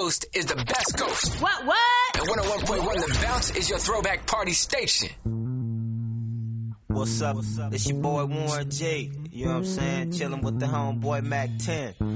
Coast is the best coast. What? And 101.1 The Bounce is your throwback party station. What's up? It's your boy Warren G. You know what I'm saying? Chilling with the homeboy Mac 10.